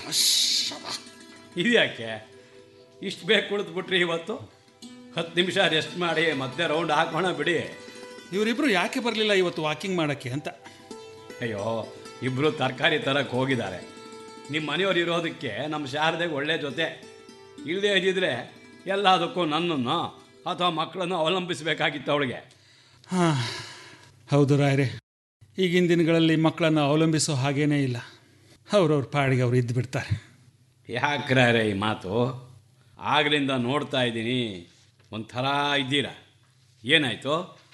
ಇದ್ಯಾಕೆ ಇಷ್ಟು ಬೇಕು ಕುಳಿತುಬಿಟ್ರಿ ಇವತ್ತು? 10 ನಿಮಿಷ ರೆಸ್ಟ್ ಮಾಡಿ ಮತ್ತೆ ರೌಂಡ್ ಹಾಕೋಣ ಬಿಡಿ. ಇವರಿಬ್ಬರು ಯಾಕೆ ಬರಲಿಲ್ಲ ಇವತ್ತು ವಾಕಿಂಗ್ ಮಾಡೋಕ್ಕೆ ಅಂತ? ಅಯ್ಯೋ, ಇಬ್ಬರು ತರಕಾರಿ ತರಕ್ಕೆ ಹೋಗಿದ್ದಾರೆ. ನಿಮ್ಮ ಮನೆಯವ್ರು ಇರೋದಕ್ಕೆ ನಮ್ಮ ಶಾರದೆಗೆ ಒಳ್ಳೆ ಜೊತೆ. ಇಲ್ಲದೆ ಇದ್ದಿದ್ರೆ ಎಲ್ಲದಕ್ಕೂ ನನ್ನನ್ನು ಅಥವಾ ಮಕ್ಕಳನ್ನು ಅವಲಂಬಿಸಬೇಕಾಗಿತ್ತು ಅವಳಿಗೆ. ಹಾಂ, ಹೌದು ರಾಯರೇ, ಈಗಿನ ದಿನಗಳಲ್ಲಿ ಮಕ್ಕಳನ್ನು ಅವಲಂಬಿಸೋ ಹಾಗೇನೇ ಇಲ್ಲ. ಅವ್ರವ್ರ ಪಾಡಿಗೆ ಅವ್ರು ಇದ್ದು ಬಿಡ್ತಾರೆ. ಯಾಕ್ರೆ ಈ ಮಾತು? ಆಗಲಿಂದ ನೋಡ್ತಾ ಇದ್ದೀನಿ ಒಂಥರ ಇದ್ದೀರಾ. ಏನಾಯಿತು?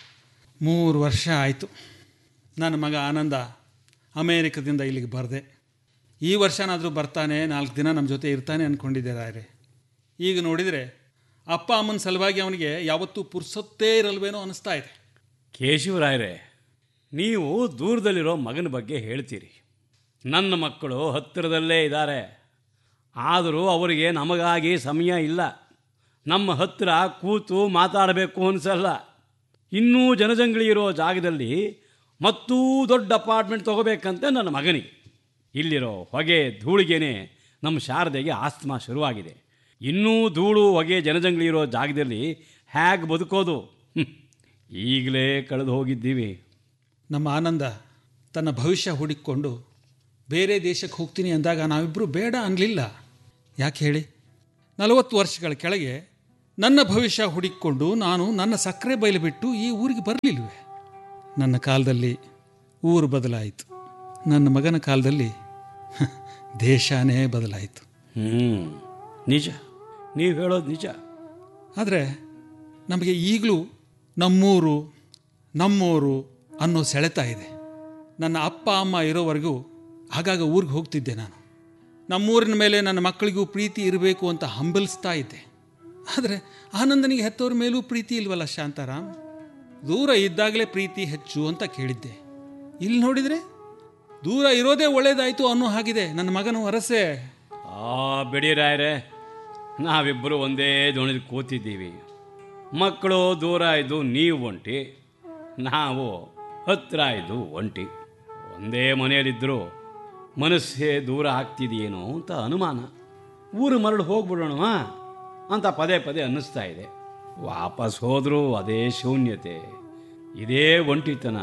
3 ವರ್ಷ ಆಯಿತು ನನ್ನ ಮಗ ಆನಂದ ಅಮೇರಿಕದಿಂದ ಇಲ್ಲಿಗೆ ಬರದೆ. ಈ ವರ್ಷನಾದರೂ ಬರ್ತಾನೆ, 4 ದಿನ ನಮ್ಮ ಜೊತೆ ಇರ್ತಾನೆ ಅಂದ್ಕೊಂಡಿದ್ದೆ ರಾಯರೇ. ಈಗ ನೋಡಿದರೆ ಅಪ್ಪ ಅಮ್ಮನ ಸಲುವಾಗಿ ಅವನಿಗೆ ಯಾವತ್ತೂ ಪುರ್ಸೊತ್ತೇ ಇರಲ್ವೇನೋ ಅನ್ನಿಸ್ತಾ ಇದೆ. ಕೇಶವರಾಯರೇ, ನೀವು ದೂರದಲ್ಲಿರೋ ಮಗನ ಬಗ್ಗೆ ಹೇಳ್ತೀರಿ. ನನ್ನ ಮಕ್ಕಳು ಹತ್ತಿರದಲ್ಲೇ ಇದ್ದಾರೆ. ಆದರೂ ಅವರಿಗೆ ನಮಗಾಗಿ ಸಮಯ ಇಲ್ಲ. ನಮ್ಮ ಹತ್ತಿರ ಕೂತು ಮಾತಾಡಬೇಕು ಅನಿಸಲ್ಲ. ಇನ್ನೂ ಜನಜಂಗಳಿ ಇರೋ ಜಾಗದಲ್ಲಿ ಮತ್ತೂ ದೊಡ್ಡ ಅಪಾರ್ಟ್ಮೆಂಟ್ ತೊಗೋಬೇಕಂತೆ ನನ್ನ ಮಗನಿಗೆ. ಇಲ್ಲಿರೋ ಹೊಗೆ ಧೂಳಿಗೆನೇ ನಮ್ಮ ಶಾರದೆಗೆ ಆಸ್ತಮಾ ಶುರುವಾಗಿದೆ. ಇನ್ನೂ ಧೂಳು ಹೊಗೆ ಜನಜಂಗಳಿ ಇರೋ ಜಾಗದಲ್ಲಿ ಹೇಗೆ ಬದುಕೋದು? ಈಗಲೇ ಕಳೆದು ಹೋಗಿದ್ದೀವಿ. ನಮ್ಮ ಆನಂದ ತನ್ನ ಭವಿಷ್ಯ ಹುಡುಕಿಕೊಂಡು ಬೇರೆ ದೇಶಕ್ಕೆ ಹೋಗ್ತೀನಿ ಅಂದಾಗ ನಾವಿಬ್ಬರು ಬೇಡ ಅನ್ನಲಿಲ್ಲ. ಯಾಕೆ ಹೇಳಿ? 40 ವರ್ಷಗಳ ಕೆಳಗೆ ನನ್ನ ಭವಿಷ್ಯ ಹುಡುಕಿಕೊಂಡು ನಾನು ನನ್ನ ಸಕ್ಕರೆ ಬಯಲು ಬಿಟ್ಟು ಈ ಊರಿಗೆ ಬರಲಿಲ್ವೇ? ನನ್ನ ಕಾಲದಲ್ಲಿ ಊರು ಬದಲಾಯಿತು, ನನ್ನ ಮಗನ ಕಾಲದಲ್ಲಿ ದೇಶನೇ ಬದಲಾಯಿತು. ನಿಜ, ನೀವು ಹೇಳೋದು ನಿಜ. ಆದರೆ ನಮಗೆ ಈಗಲೂ ನಮ್ಮೂರು ನಮ್ಮೂರು ಅನ್ನೋ ಸೆಳೆತ ಇದೆ. ನನ್ನ ಅಪ್ಪ ಅಮ್ಮ ಇರೋವರೆಗೂ ಆಗಾಗ ಊರಿಗೆ ಹೋಗ್ತಿದ್ದೆ ನಾನು. ನಮ್ಮೂರಿನ ಮೇಲೆ ನನ್ನ ಮಕ್ಕಳಿಗೂ ಪ್ರೀತಿ ಇರಬೇಕು ಅಂತ ಹಂಬಲಿಸ್ತಾ ಇದ್ದೆ. ಆದರೆ ಆನಂದನಿಗೆ ಹೆತ್ತವ್ರ ಮೇಲೂ ಪ್ರೀತಿ ಇಲ್ವಲ್ಲ ಶಾಂತಾರಾಮ್? ದೂರ ಇದ್ದಾಗಲೇ ಪ್ರೀತಿ ಹೆಚ್ಚು ಅಂತ ಕೇಳಿದ್ದೆ. ಇಲ್ಲಿ ನೋಡಿದರೆ ದೂರ ಇರೋದೇ ಒಳ್ಳೇದಾಯಿತು ಅನ್ನೋ ಹಾಗಿದೆ ನನ್ನ ಮಗನ ವರಸೆ. ಬಿಡಿ ರಾಯರೇ, ನಾವಿಬ್ಬರು ಒಂದೇ ದೋಣಿಲಿ ಕೂತಿದ್ದೀವಿ. ಮಕ್ಕಳು ದೂರ ಇದ್ದು ನೀವು ಒಂಟಿ, ನಾವು ಹತ್ತಿರ ಇದ್ದು ಒಂಟಿ. ಒಂದೇ ಮನೆಯಲ್ಲಿದ್ದರೂ ಮನಸ್ಸೇ ದೂರ ಆಗ್ತಿದೆಯೇನೋ ಅಂತ ಅನುಮಾನ. ಊರು ಮರಳು ಹೋಗ್ಬಿಡೋಣ ಅಂತ ಪದೇ ಪದೇ ಅನ್ನಿಸ್ತಾ ಇದೆ. ವಾಪಸ್ ಹೋದರೂ ಅದೇ ಶೂನ್ಯತೆ, ಇದೇ ಒಂಟಿತನ.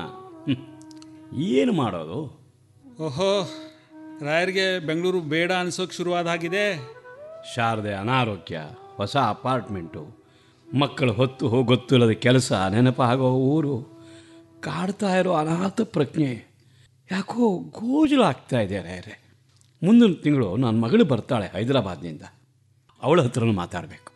ಏನು ಮಾಡೋದು? ಓಹೋ, ರಾಯರಿಗೆ ಬೆಂಗಳೂರು ಬೇಡ ಅನ್ಸೋಕೆ ಶುರುವಾದ ಹಾಗಿದೆ. ಶಾರದೆ ಅನಾರೋಗ್ಯ, ಹೊಸ ಅಪಾರ್ಟ್ಮೆಂಟು, ಮಕ್ಕಳು ಹೊತ್ತು ಗೊತ್ತಿಲ್ಲದ ಕೆಲಸ, ನೆನಪಾಗೋ ಊರು, ಕಾಡ್ತಾ ಇರೋ ಅನಾಥ ಪ್ರಜ್ಞೆ ಯಾಕೋ ಗೋಜಲು ಆಗ್ತಾ ಇದೆ ರಾಯರೇ. ಮುಂದಿನ ತಿಂಗಳು ನನ್ನ ಮಗಳು ಬರ್ತಾಳೆ ಹೈದರಾಬಾದ್ನಿಂದ. ಅವಳ ಹತ್ರನೂ ಮಾತಾಡಬೇಕು.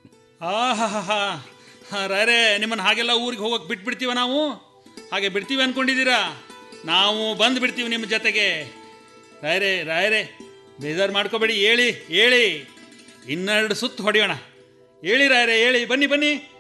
ರಾಯರೇ, ನಿಮ್ಮನ್ನು ಹಾಗೆಲ್ಲ ಊರಿಗೆ ಹೋಗೋಕೆ ಬಿಟ್ಬಿಡ್ತೀವ ನಾವು? ಹಾಗೆ ಬಿಡ್ತೀವಿ ಅಂದ್ಕೊಂಡಿದ್ದೀರಾ? ನಾವು ಬಂದು ಬಿಡ್ತೀವಿ ನಿಮ್ಮ ಜೊತೆಗೆ. ರಾಯರೇ ಬೇಜಾರು ಮಾಡ್ಕೋಬೇಡಿ. ಹೇಳಿ 2 ಸುತ್ತು ಹೊಡೆಯೋಣ. ಹೇಳಿ ರಾಯರೇ, ಹೇಳಿ, ಬನ್ನಿ.